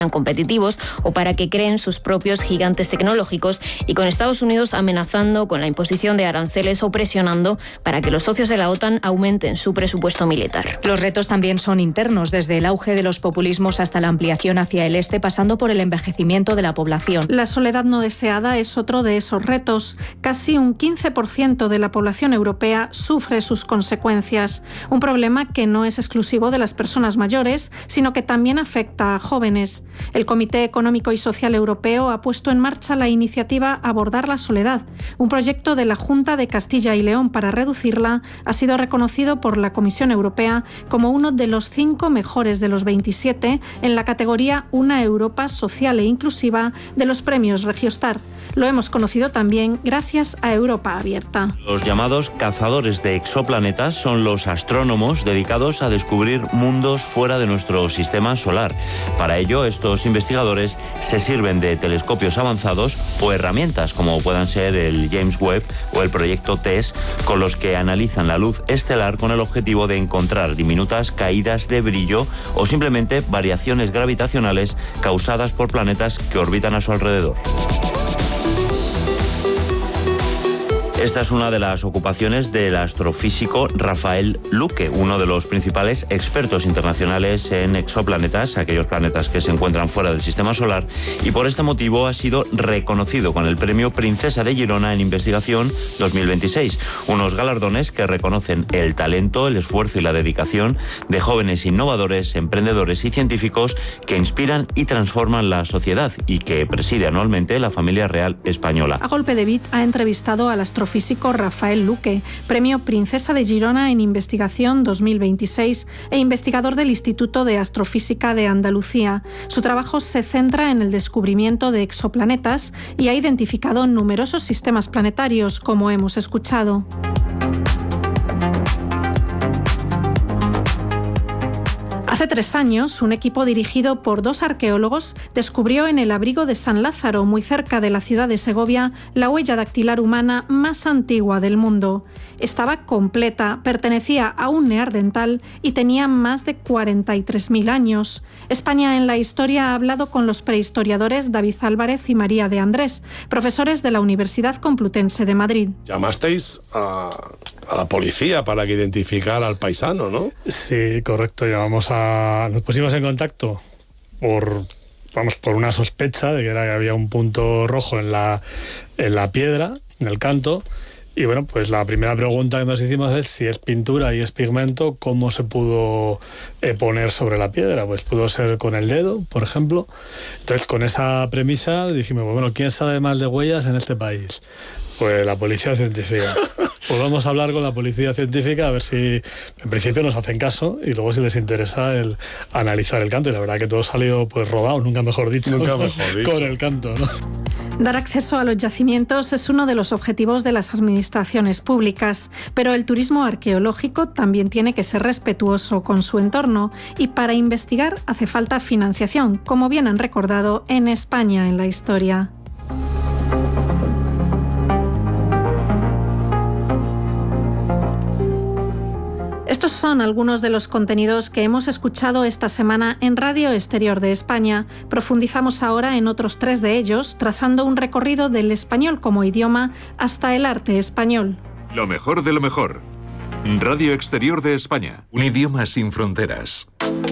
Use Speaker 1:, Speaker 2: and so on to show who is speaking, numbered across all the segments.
Speaker 1: competitivos o para que creen sus propios gigantes tecnológicos, y con Estados Unidos amenazando con la imposición de aranceles o presionando para que los socios de la OTAN aumenten su presupuesto militar.
Speaker 2: Los retos también son internos, desde el auge de los populismos hasta la ampliación hacia el este, pasando por el envejecimiento de la población.
Speaker 3: La soledad no deseada es otro de esos retos. Casi un 15% de la población europea sufre sus consecuencias. Un problema que no es exclusivo de las personas mayores, sino que también afecta a jóvenes. El Comité Económico y Social Europeo ha puesto en marcha la iniciativa Abordar la Soledad. Un proyecto de la Junta de Castilla y León para reducirla ha sido reconocido por la Comisión Europea como uno de los 5 mejores de los 27 en la categoría Una Europa Social e Inclusiva de los premios Regiostar. Lo hemos conocido también gracias a Europa Abierta.
Speaker 4: Los llamados cazadores de exoplanetas son los astrónomos dedicados a descubrir mundos fuera de nuestro sistema solar. Para ello, estos investigadores se sirven de telescopios avanzados o herramientas como puedan ser el James Webb o el proyecto TESS, con los que analizan la luz estelar con el objetivo de encontrar diminutas caídas de brillo o simplemente variaciones gravitacionales causadas por planetas que orbitan a su alrededor. Esta es una de las ocupaciones del astrofísico Rafael Luque, uno de los principales expertos internacionales en exoplanetas, aquellos planetas que se encuentran fuera del sistema solar, y por este motivo ha sido reconocido con el Premio Princesa de Girona en Investigación 2026, unos galardones que reconocen el talento, el esfuerzo y la dedicación de jóvenes innovadores, emprendedores y científicos que inspiran y transforman la sociedad y que preside anualmente la familia real española.
Speaker 3: A golpe de beat ha entrevistado al astrofísico Rafael Luque, Premio Princesa de Girona en Investigación 2026 e investigador del Instituto de Astrofísica de Andalucía. Su trabajo se centra en el descubrimiento de exoplanetas y ha identificado numerosos sistemas planetarios, como hemos escuchado. Hace 3 años, un equipo dirigido por 2 arqueólogos descubrió en el abrigo de San Lázaro, muy cerca de la ciudad de Segovia, la huella dactilar humana más antigua del mundo. Estaba completa, pertenecía a un neandertal y tenía más de 43.000 años. España en la historia ha hablado con los prehistoriadores David Álvarez y María de Andrés, profesores de la Universidad Complutense de Madrid.
Speaker 5: Llamasteis a la policía para que identificara al paisano, ¿no?
Speaker 6: Sí, correcto. Nos pusimos en contacto por una sospecha de que había un punto rojo en la piedra, en el canto. Y bueno, pues la primera pregunta que nos hicimos es si es pintura y es pigmento, ¿cómo se pudo poner sobre la piedra? Pues pudo ser con el dedo, por ejemplo. Entonces, con esa premisa dijimos, bueno, ¿quién sabe más de huellas en este país? Pues la policía científica. Pues vamos a hablar con la policía científica a ver si en principio nos hacen caso y luego si les interesa el analizar el canto. Y la verdad que todo salió pues rodado, nunca mejor dicho. Con el canto, ¿no?
Speaker 3: Dar acceso a los yacimientos es uno de los objetivos de las administraciones públicas, pero el turismo arqueológico también tiene que ser respetuoso con su entorno y para investigar hace falta financiación, como bien han recordado en España en la historia. Estos son algunos de los contenidos que hemos escuchado esta semana en Radio Exterior de España. Profundizamos ahora en otros 3 de ellos, trazando un recorrido del español como idioma hasta el arte español.
Speaker 7: Lo mejor de lo mejor. Radio Exterior de España. Un idioma sin fronteras.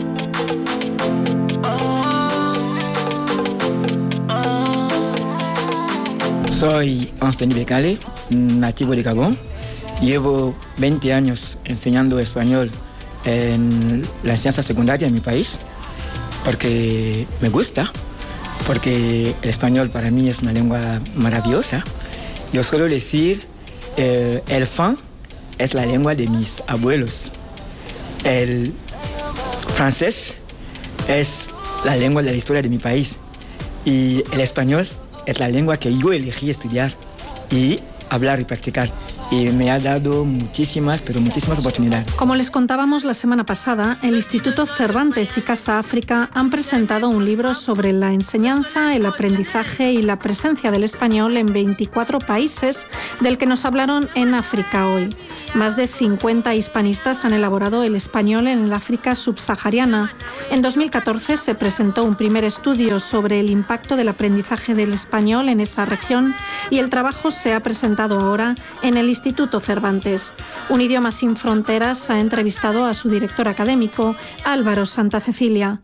Speaker 8: Soy Anthony Becale, nativo de Gabón. Llevo 20 años enseñando español en la enseñanza secundaria en mi país porque me gusta, porque el español para mí es una lengua maravillosa. Yo suelo decir, el fan es la lengua de mis abuelos. El francés es la lengua de la historia de mi país. Y el español es la lengua que yo elegí estudiar y hablar y practicar. y me ha dado muchísimas, pero muchísimas oportunidades.
Speaker 3: Como les contábamos la semana pasada, el Instituto Cervantes y Casa África han presentado un libro sobre la enseñanza, el aprendizaje y la presencia del español en 24 países, del que nos hablaron en África Hoy. Más de 50 hispanistas han elaborado el español en el África subsahariana. En 2014 se presentó un primer estudio sobre el impacto del aprendizaje del español en esa región y el trabajo se ha presentado ahora en el Instituto Cervantes. Un idioma sin fronteras ha entrevistado a su director académico, Álvaro Santa Cecilia.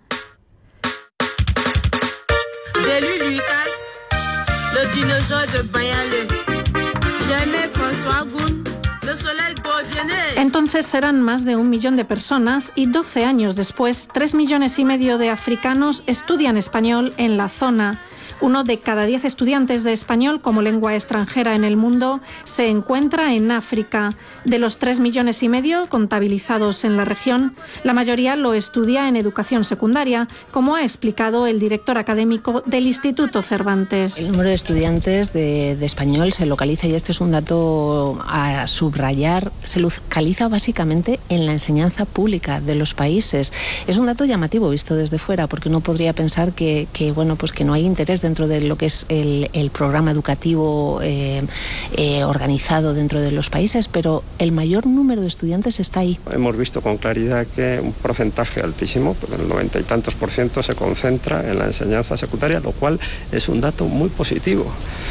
Speaker 3: Entonces eran más de 1 millón de personas y 12 años después, 3,5 millones de africanos estudian español en la zona. 1 de cada 10 estudiantes de español como lengua extranjera en el mundo se encuentra en África. De los 3,5 millones contabilizados en la región, la mayoría lo estudia en educación secundaria, como ha explicado el director académico del Instituto Cervantes.
Speaker 9: El número de estudiantes de español se localiza, y este es un dato a subrayar, se localiza básicamente en la enseñanza pública de los países. Es un dato llamativo visto desde fuera, porque uno podría pensar que no hay interés dentro de lo que es el programa educativo organizado dentro de los países, pero el mayor número de estudiantes está ahí.
Speaker 10: Hemos visto con claridad que un porcentaje altísimo, el 90 y tantos %, se concentra en la enseñanza secundaria, lo cual es un dato muy positivo,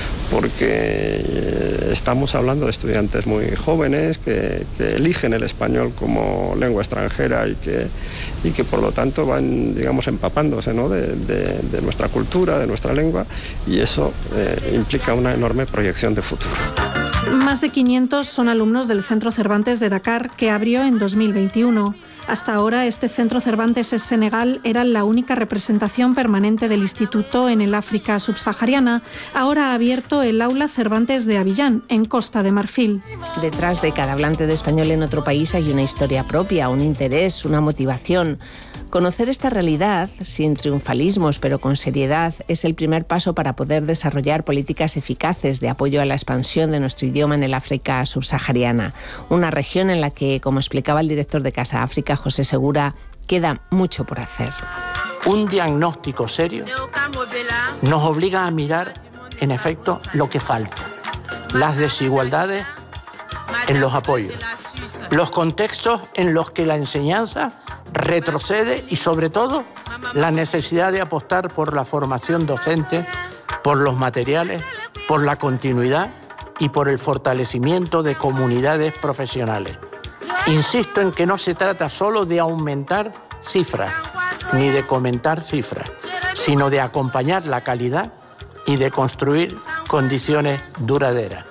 Speaker 10: porque estamos hablando de estudiantes muy jóvenes que eligen el español como lengua extranjera y que por lo tanto van, digamos, empapándose, ¿no?, de nuestra cultura, de nuestra lengua, y eso implica una enorme proyección de futuro.
Speaker 3: Más de 500 son alumnos del Centro Cervantes de Dakar, que abrió en 2021. Hasta ahora, este Centro Cervantes en Senegal era la única representación permanente del instituto en el África subsahariana. Ahora ha abierto el Aula Cervantes de Abiyán, en Costa de Marfil.
Speaker 9: Detrás de cada hablante de español en otro país hay una historia propia, un interés, una motivación. Conocer esta realidad, sin triunfalismos, pero con seriedad, es el primer paso para poder desarrollar políticas eficaces de apoyo a la expansión de nuestro idioma en el África subsahariana, una región en la que, como explicaba el director de Casa África, José Segura, queda mucho por hacer.
Speaker 11: Un diagnóstico serio nos obliga a mirar, en efecto, lo que falta, las desigualdades en los apoyos, los contextos en los que la enseñanza retrocede y, sobre todo, la necesidad de apostar por la formación docente, por los materiales, por la continuidad y por el fortalecimiento de comunidades profesionales. Insisto en que no se trata solo de aumentar cifras, ni de comentar cifras, sino de acompañar la calidad y de construir condiciones duraderas.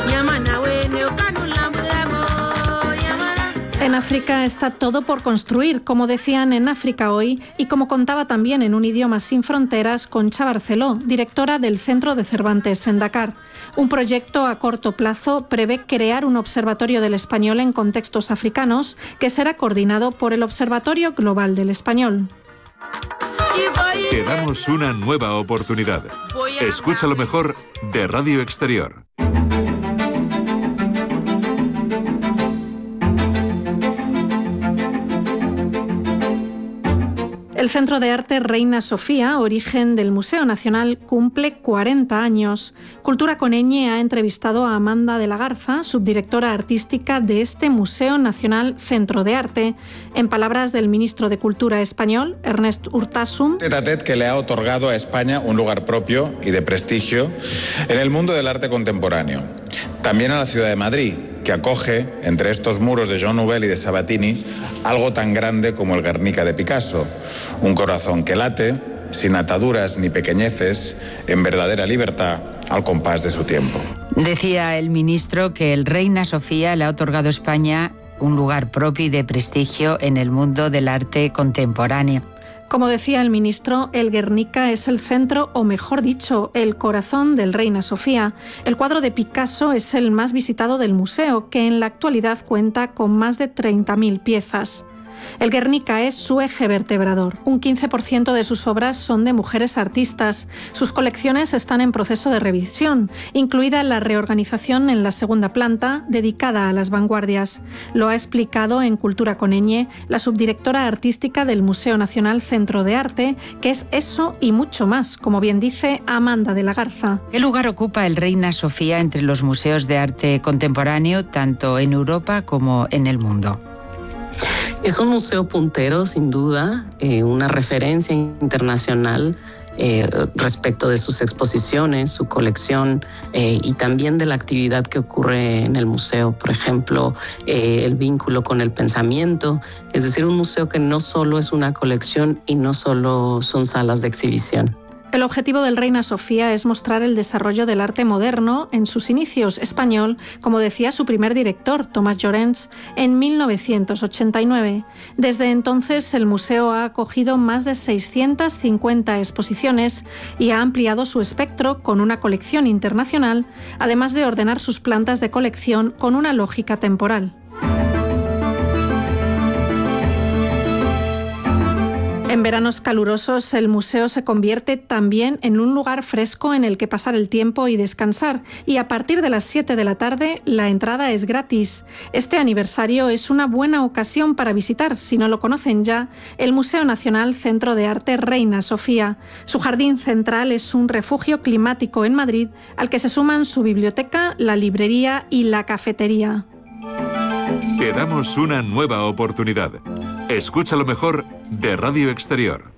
Speaker 3: En África está todo por construir, como decían en África Hoy y como contaba también en Un idioma sin fronteras Concha Barceló, directora del Centro de Cervantes en Dakar. Un proyecto a corto plazo prevé crear un observatorio del español en contextos africanos que será coordinado por el Observatorio Global del Español.
Speaker 7: Te damos una nueva oportunidad. Escucha lo mejor de Radio Exterior.
Speaker 3: El Centro de Arte Reina Sofía, origen del Museo Nacional, cumple 40 años. Cultura con ñ ha entrevistado a Amanda de la Garza, subdirectora artística de este Museo Nacional Centro de Arte. En palabras del ministro de Cultura español, Ernest Urtasun,
Speaker 12: tête-à-tête que le ha otorgado a España un lugar propio y de prestigio en el mundo del arte contemporáneo. También a la ciudad de Madrid, que acoge, entre estos muros de Jean Nouvel y de Sabatini, algo tan grande como el Guernica de Picasso, un corazón que late, sin ataduras ni pequeñeces, en verdadera libertad, al compás de su tiempo.
Speaker 13: Decía el ministro que el Reina Sofía le ha otorgado a España un lugar propio y de prestigio en el mundo del arte contemporáneo.
Speaker 3: Como decía el ministro, el Guernica es el centro, o mejor dicho, el corazón del Reina Sofía. El cuadro de Picasso es el más visitado del museo, que en la actualidad cuenta con más de 30.000 piezas. El Guernica es su eje vertebrador. Un 15% de sus obras son de mujeres artistas. Sus colecciones están en proceso de revisión, incluida la reorganización en la segunda planta dedicada a las vanguardias. Lo ha explicado en Cultura con Ñ la subdirectora artística del Museo Nacional Centro de Arte, que es eso y mucho más, como bien dice Amanda de la Garza.
Speaker 13: ¿Qué lugar ocupa el Reina Sofía entre los museos de arte contemporáneo, tanto en Europa como en el mundo?
Speaker 14: Es un museo puntero, sin duda, una referencia internacional respecto de sus exposiciones, su colección y también de la actividad que ocurre en el museo. Por ejemplo, el vínculo con el pensamiento, es decir, un museo que no solo es una colección y no solo son salas de exhibición.
Speaker 3: El objetivo del Reina Sofía es mostrar el desarrollo del arte moderno en sus inicios español, como decía su primer director, Tomás Llorens, en 1989. Desde entonces, el museo ha acogido más de 650 exposiciones y ha ampliado su espectro con una colección internacional, además de ordenar sus plantas de colección con una lógica temporal. En veranos calurosos, el museo se convierte también en un lugar fresco en el que pasar el tiempo y descansar, y a partir de las 7 de la tarde la entrada es gratis. Este aniversario es una buena ocasión para visitar, si no lo conocen ya, el Museo Nacional Centro de Arte Reina Sofía. Su jardín central es un refugio climático en Madrid, al que se suman su biblioteca, la librería y la cafetería.
Speaker 7: Te damos una nueva oportunidad. Escucha lo mejor de Radio Exterior.